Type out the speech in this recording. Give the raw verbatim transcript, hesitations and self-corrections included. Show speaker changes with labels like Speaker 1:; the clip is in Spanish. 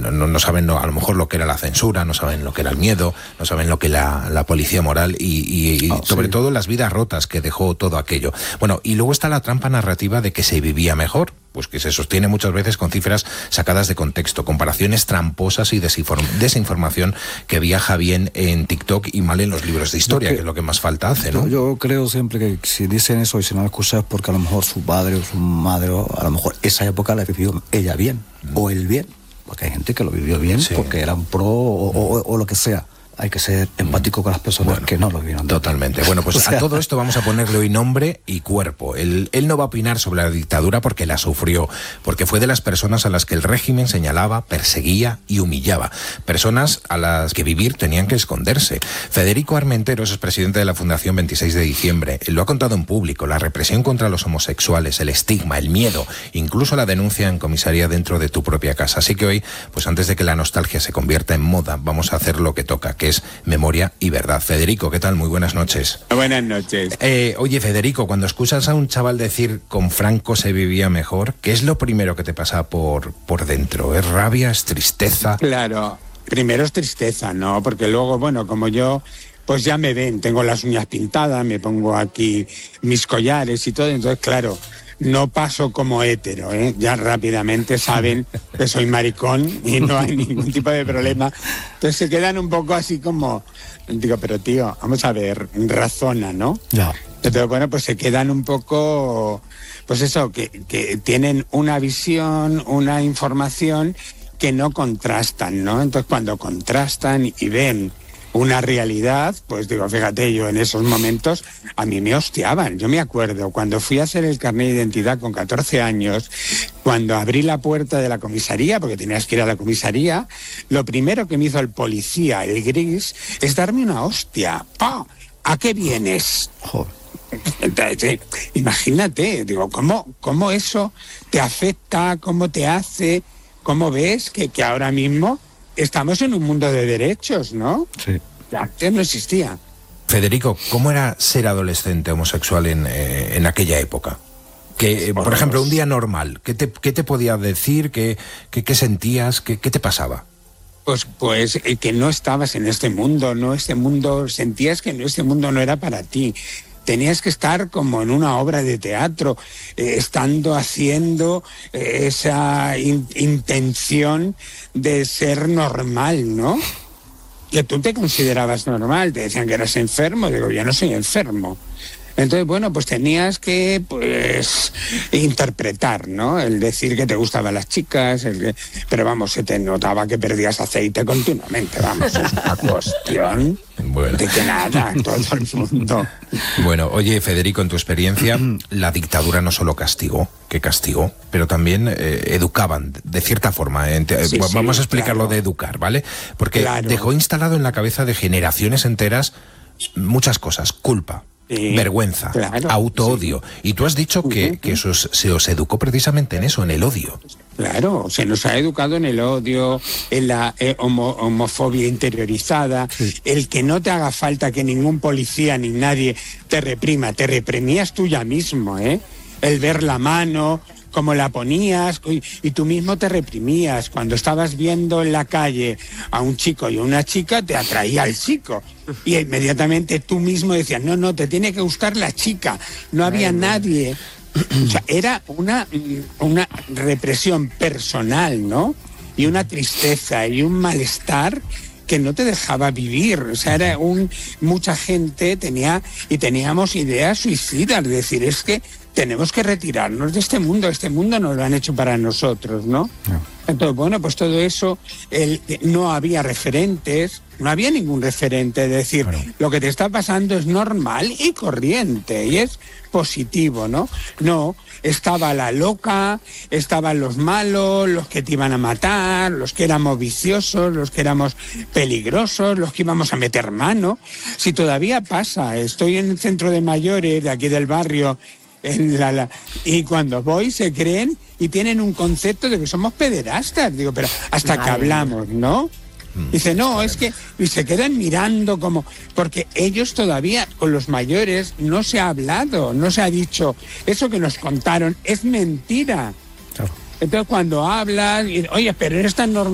Speaker 1: no, no saben no, a lo mejor lo que era la censura, no saben lo que era el miedo, no saben lo que era la policía moral y, y, y oh, sobre sí. todo las vidas rotas que dejó todo aquello. Bueno, y luego está la trampa narrativa de que se vivía mejor, pues que se sostiene muchas veces con cifras sacadas de contexto, comparaciones tramposas y desinformación que viaja bien en TikTok y mal en los libros de historia, que, que es lo que más falta hace, ¿no?
Speaker 2: Yo, yo creo siempre que si dicen eso y si no lo escuchas porque a lo mejor su padre o su madre, o a lo mejor esa época la vivió ella bien, mm. o él bien, porque hay gente que lo vivió bien sí. porque eran pro o, o, o lo que sea. Hay que ser empático con las personas bueno, que no lo vieron.
Speaker 1: Totalmente. Bueno, pues o sea, a todo esto vamos a ponerle hoy nombre y cuerpo. Él, él no va a opinar sobre la dictadura porque la sufrió, porque fue de las personas a las que el régimen señalaba, perseguía y humillaba. Personas a las que vivir tenían que esconderse. Federico Armenteros es presidente de la Fundación veintiséis de diciembre. Él lo ha contado en público. La represión contra los homosexuales, el estigma, el miedo, incluso la denuncia en comisaría dentro de tu propia casa. Así que hoy, pues antes de que la nostalgia se convierta en moda, vamos a hacer lo que toca, que es memoria y verdad. Federico, ¿qué tal? Muy buenas noches.
Speaker 3: Buenas noches.
Speaker 1: Eh, oye, Federico, cuando escuchas a un chaval decir con Franco se vivía mejor, ¿qué es lo primero que te pasa por, por dentro? ¿Es rabia? ¿Es tristeza?
Speaker 3: Claro, primero es tristeza, ¿no? Porque luego, bueno, como yo, pues ya me ven, tengo las uñas pintadas, me pongo aquí mis collares y todo, entonces, claro, no paso como hétero, ¿eh? Ya rápidamente saben que soy maricón y no hay ningún tipo de problema. Entonces se quedan un poco así como, digo, pero tío, vamos a ver, razona, ¿no?
Speaker 2: Ya.
Speaker 3: Entonces, bueno, pues se quedan un poco, pues eso, que, que tienen una visión, una información que no contrastan, ¿no? Entonces cuando contrastan y ven una realidad, pues digo, fíjate, yo en esos momentos a mí me hostiaban. Yo me acuerdo cuando fui a hacer el carnet de identidad con catorce años, cuando abrí la puerta de la comisaría, porque tenías que ir a la comisaría, lo primero que me hizo el policía, el gris, es darme una hostia. ¡Pah! ¿A qué vienes?
Speaker 2: Joder.
Speaker 3: Entonces, imagínate, digo, ¿cómo, cómo eso te afecta? ¿Cómo te hace? ¿Cómo ves que, que ahora mismo estamos en un mundo de derechos, ¿no?
Speaker 2: Sí.
Speaker 3: Antes no existía.
Speaker 1: Federico, ¿cómo era ser adolescente homosexual en, eh, en aquella época? Que, por ejemplo, un día normal, ¿qué te, qué te podía decir? ¿Qué, qué, qué sentías? ¿Qué, qué te pasaba?
Speaker 3: Pues, pues eh, que no estabas en este mundo, no este mundo, sentías que este mundo no era para ti. Tenías que estar como en una obra de teatro, eh, estando haciendo eh, esa in- intención de ser normal, ¿no? Que tú te considerabas normal, te decían que eras enfermo, digo, yo no soy enfermo. Entonces, bueno, pues tenías que, pues, interpretar, ¿no? El decir que te gustaban las chicas, el que... pero vamos, se te notaba que perdías aceite continuamente, vamos, es una cuestión bueno. de que nada, todo el mundo.
Speaker 1: Bueno, oye, Federico, en tu experiencia, la dictadura no solo castigó, que castigó, pero también eh, educaban, de cierta forma. Eh, sí, vamos sí, a explicar lo claro. de educar, ¿vale? Porque claro. dejó instalado en la cabeza de generaciones enteras muchas cosas, culpa. Sí, vergüenza, claro, auto-odio. Sí. Y tú has dicho que, uh-huh. que eso es, se os educó precisamente en eso, en el odio.
Speaker 3: Claro, se nos ha educado en el odio, en la eh, homo, homofobia interiorizada, sí. el que no te haga falta que ningún policía ni nadie te reprima, te reprimías tú ya mismo, ¿eh? El ver la mano, cómo la ponías, y, y tú mismo te reprimías. Cuando estabas viendo en la calle a un chico y a una chica, te atraía al chico. Y inmediatamente tú mismo decías, no, no, te tiene que gustar la chica. No había nadie. O sea, era una, una represión personal, ¿no? Y una tristeza y un malestar que no te dejaba vivir. O sea, era un... Mucha gente tenía... Y teníamos ideas suicidas. Es decir, es que tenemos que retirarnos de este mundo. Este mundo nos lo han hecho para nosotros, ¿no? No. Entonces, bueno, pues todo eso, el, no había referentes, no había ningún referente. Es decir, claro. lo que te está pasando es normal y corriente y es positivo, ¿no? No, estaba la loca, estaban los malos, los que te iban a matar, los que éramos viciosos, los que éramos peligrosos, los que íbamos a meter mano. Si todavía pasa, estoy en el centro de mayores de aquí del barrio, en la, la, y cuando voy se creen y tienen un concepto de que somos pederastas. Digo, pero hasta que hablamos, ¿no? Dice, no, es que... Y se quedan mirando como... Porque ellos todavía, con los mayores, no se ha hablado, no se ha dicho, eso que nos contaron es mentira. Claro. Entonces cuando hablan, y, oye, pero eres tan normal...